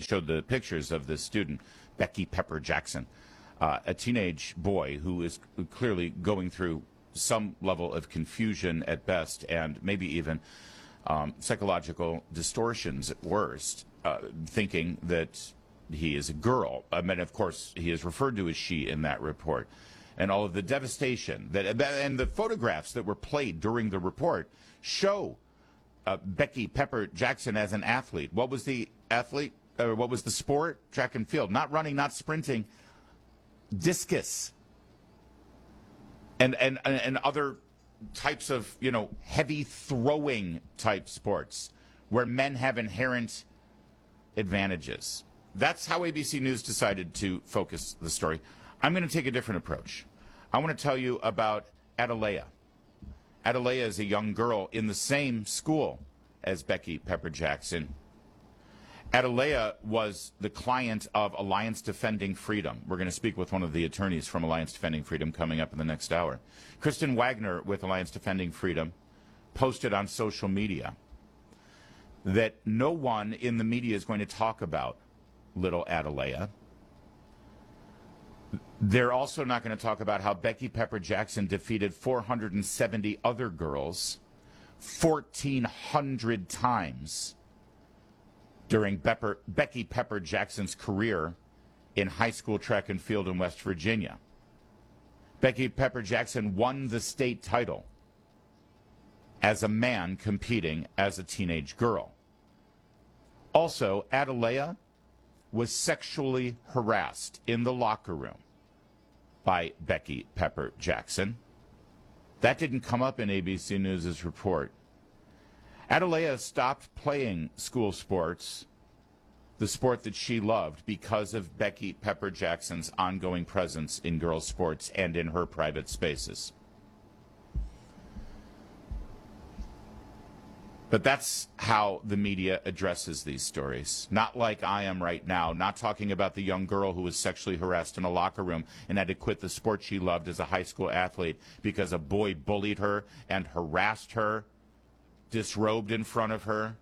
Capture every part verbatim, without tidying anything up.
showed the pictures of this student, Becky Pepper Jackson, uh, a teenage boy who is clearly going through some level of confusion at best, and maybe even um, psychological distortions at worst, uh, thinking that he is a girl. I mean, of course, he is referred to as she in that report. And all of the devastation that, and the photographs that were played during the report show uh, Becky Pepper Jackson as an athlete. What was the athlete, or what was the sport? Track and field. Not running, not sprinting, discus. And, and, and other types of, you know, heavy throwing type sports where men have inherent advantages. That's how A B C News decided to focus the story. I'm going to take a different approach. I want to tell you about Adelea. Adelea is a young girl in the same school as Becky Pepper Jackson. Adelea was the client of Alliance Defending Freedom. We're going to speak with one of the attorneys from Alliance Defending Freedom coming up in the next hour. Kristen Wagner with Alliance Defending Freedom posted on social media that no one in the media is going to talk about little Adelea. They're also not going to talk about how Becky Pepper Jackson defeated four hundred seventy other girls fourteen hundred times during Bepper, Becky Pepper Jackson's career in high school track and field in West Virginia. Becky Pepper Jackson won the state title as a man competing as a teenage girl. Also, Adelea was sexually harassed in the locker room by Becky Pepper Jackson. That didn't come up in A B C News' report. Adelea stopped playing school sports, the sport that she loved, because of Becky Pepper Jackson's ongoing presence in girls' sports and in her private spaces. But that's how the media addresses these stories. Not like I am right now, not talking about the young girl who was sexually harassed in a locker room and had to quit the sport she loved as a high school athlete because a boy bullied her and harassed her, disrobed in front of her,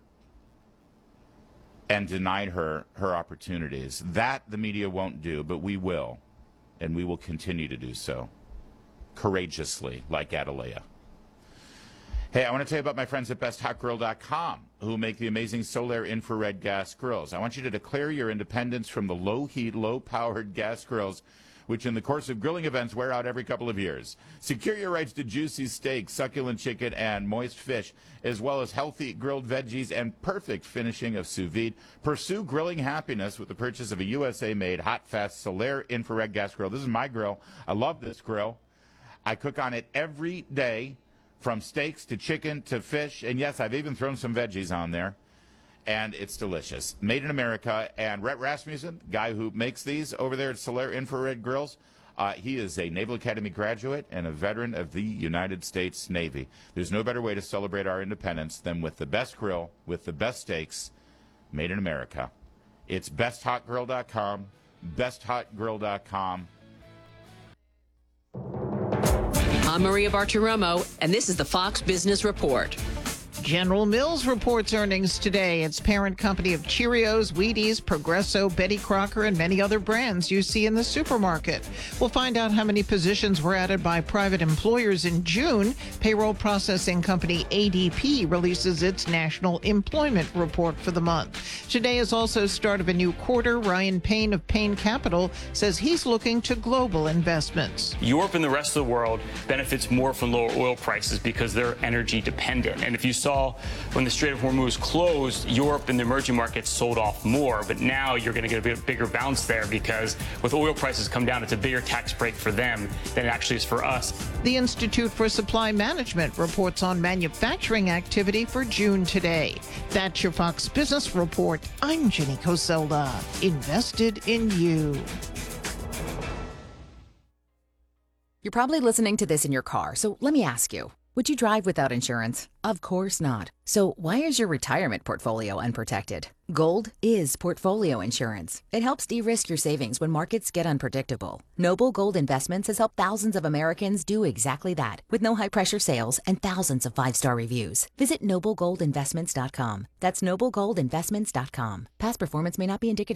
and denied her her opportunities. That the media won't do, but we will, and we will continue to do so courageously, like Adelea. Hey, I want to tell you about my friends at best hot grill dot com, who make the amazing Solar infrared gas grills. I want you to declare your independence from the low-heat, low-powered gas grills, which in the course of grilling events wear out every couple of years. Secure your rights to juicy steak, succulent chicken, and moist fish, as well as healthy grilled veggies and perfect finishing of sous vide. Pursue grilling happiness with the purchase of a U S A-made, hot, fast Solar infrared gas grill. This is my grill. I love this grill. I cook on it every day, from steaks to chicken to fish, and yes, I've even thrown some veggies on there, and it's delicious. Made in America, and Rhett Rasmussen, guy who makes these over there at Solar Infrared Grills, uh, he is a Naval Academy graduate and a veteran of the United States Navy. There's no better way to celebrate our independence than with the best grill, with the best steaks, made in America. It's best hot grill dot com, best hot grill dot com. I'm Maria Bartiromo, and this is the Fox Business Report. General Mills reports earnings today. Its parent company of Cheerios, Wheaties, Progresso, Betty Crocker, and many other brands you see in the supermarket. We'll find out how many positions were added by private employers in June. Payroll processing company A D P releases its national employment report for the month. Today is also start of a new quarter. Ryan Payne of Payne Capital says he's looking to global investments. Europe and the rest of the world benefits more from lower oil prices because they're energy dependent. And if you saw when the Strait of Hormuz closed, Europe and the emerging markets sold off more, but now you're going to get a bit bigger bounce there because with oil prices come down, it's a bigger tax break for them than it actually is for us. The Institute for Supply Management reports on manufacturing activity for June today. That's your Fox Business Report. I'm Jenny Coselda. Invested in you. You're probably listening to this in your car, so let me ask you. Would you drive without insurance? Of course not. So why is your retirement portfolio unprotected? Gold is portfolio insurance. It helps de-risk your savings when markets get unpredictable. Noble Gold Investments has helped thousands of Americans do exactly that with no high-pressure sales and thousands of five-star reviews. Visit noble gold investments dot com. That's noble gold investments dot com. Past performance may not be indicative